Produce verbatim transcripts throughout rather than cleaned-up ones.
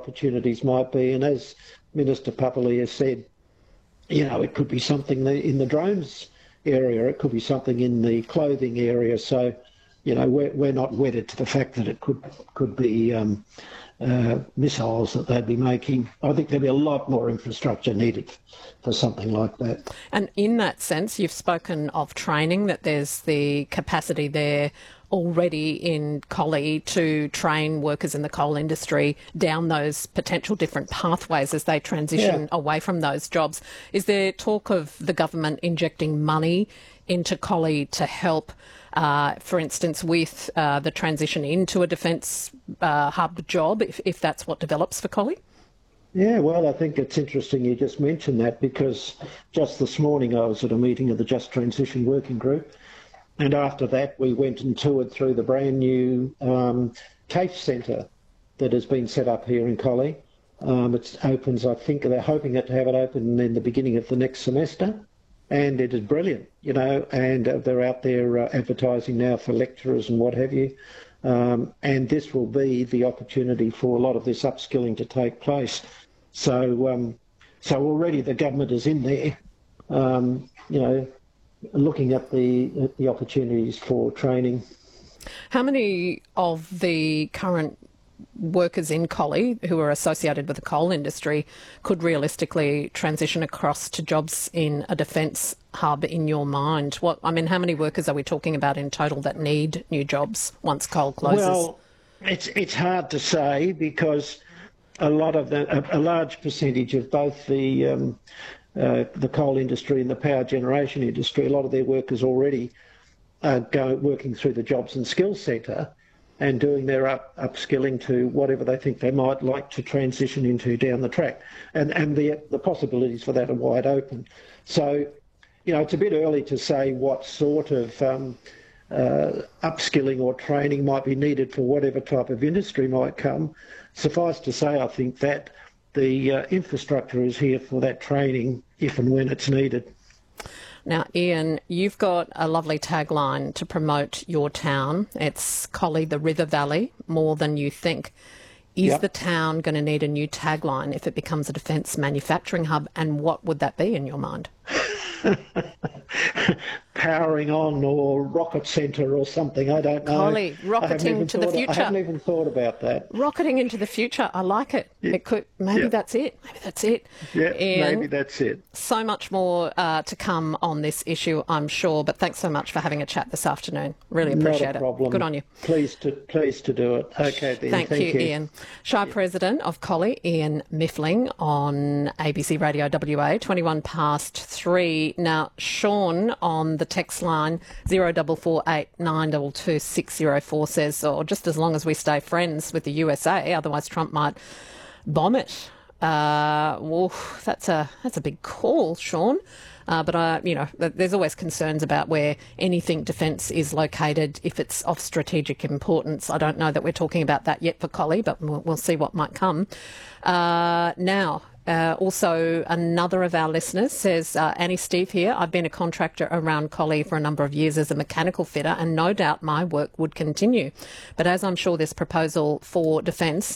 opportunities might be. And as Minister Papali has said, you know, it could be something in the drones area, it could be something in the clothing area. So, you know, we're, we're not wedded to the fact that it could could be um, uh, missiles that they'd be making. I think there'd be a lot more infrastructure needed for something like that. And in that sense, you've spoken of training, that there's the capacity there already in Collie to train workers in the coal industry down those potential different pathways as they transition yeah. away from those jobs. Is there talk of the government injecting money into Collie to help, uh, for instance, with uh, the transition into a defence uh, hub job, if, if that's what develops for Collie? Yeah, well, I think it's interesting you just mentioned that, because just this morning I was at a meeting of the Just Transition Working Group, and after that we went and toured through the brand new um, TAFE Centre that has been set up here in Collie. Um, it opens, I think they're hoping it to have it open in the beginning of the next semester, and it is brilliant, you know, and uh, they're out there uh, advertising now for lecturers and what have you. Um, and this will be the opportunity for a lot of this upskilling to take place. So, um, so already the government is in there, um, you know, looking at the at the opportunities for training. How many of the current workers in Collie who are associated with the coal industry could realistically transition across to jobs in a defence hub in your mind? What I mean, how many workers are we talking about in total that need new jobs once coal closes? Well, it's it's hard to say, because a lot of the a, a large percentage of both the um, uh, the coal industry and the power generation industry, a lot of their workers already are go, working through the Jobs and Skills Centre and doing their up, upskilling to whatever they think they might like to transition into down the track. And, and the, the possibilities for that are wide open. So, you know, it's a bit early to say what sort of um, uh, upskilling or training might be needed for whatever type of industry might come. Suffice to say, I think that the uh, infrastructure is here for that training if and when it's needed. Now, Ian, you've got a lovely tagline to promote your town. It's Collie, the River Valley, more than you think. Is yep. the town going to need a new tagline if it becomes a defence manufacturing hub, and what would that be in your mind? Powering on, or rocket centre or something, I don't know. Collie, rocketing to the future. I haven't even thought about that. Rocketing into the future, I like it. Yeah. It could, maybe yeah. that's it. Maybe that's it. Yeah, Ian, maybe that's it. So much more uh, to come on this issue, I'm sure, but thanks so much for having a chat this afternoon. Really appreciate Not a problem. it. Good on you. Pleased to, pleased to do it. Okay, then. Thank, Thank you, you, Ian. Shire yeah. President of Collie, Ian Miffling, on A B C Radio W A, twenty-one past three. Now, Sean on the text line zero four four eight nine two two six zero four says, or oh, just as long as we stay friends with the U S A, otherwise Trump might bomb it. Uh, well, that's a that's a big call, Sean. Uh, but I, you know, there's always concerns about where anything defence is located if it's of strategic importance. I don't know that we're talking about that yet for Collie, but we'll, we'll see what might come. Uh, now. Uh, also, another of our listeners says, uh, Annie Steve here, I've been a contractor around Collie for a number of years as a mechanical fitter, and no doubt my work would continue. But as I'm sure this proposal for defence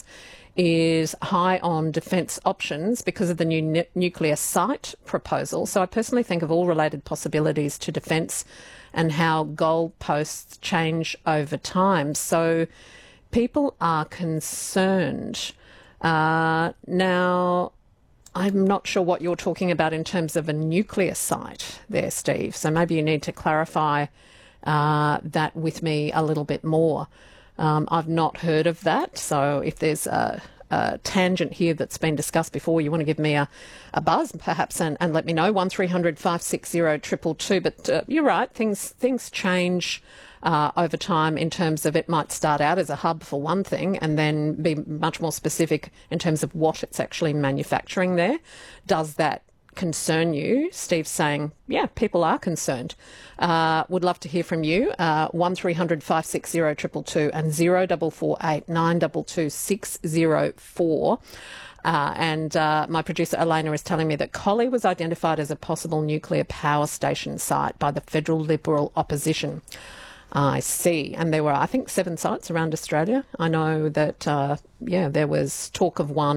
is high on defence options because of the new nu- nuclear site proposal, so I personally think of all related possibilities to defence and how goalposts change over time. So people are concerned. Uh, now... I'm not sure what you're talking about in terms of a nuclear site there, Steve. So maybe you need to clarify uh, that with me a little bit more. Um, I've not heard of that. So if there's a, a tangent here that's been discussed before, you want to give me a, a buzz perhaps and, and let me know. one three hundred five six zero two two two. But uh, you're right, things, things change Uh, over time in terms of it might start out as a hub for one thing and then be much more specific in terms of what it's actually manufacturing there. Does that concern you? Steve's saying, yeah, people are concerned. Uh, would love to hear from you. Uh, one three hundred five six zero two two two and zero four four eight nine two two six zero four. Uh, and uh, my producer Elena is telling me that Collie was identified as a possible nuclear power station site by the federal Liberal opposition. I see. And there were, I think, seven sites around Australia. I know that, uh, yeah, there was talk of one